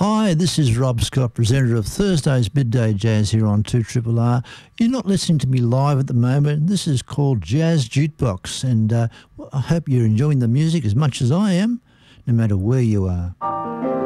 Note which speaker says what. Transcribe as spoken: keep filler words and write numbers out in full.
Speaker 1: Hi, this is Rob Scott, presenter of Thursday's Midday Jazz here on two R R R. You're not listening to me live at the moment. This is called Jazz Jukebox, and uh, I hope you're enjoying the music as much as I am, no matter where you are.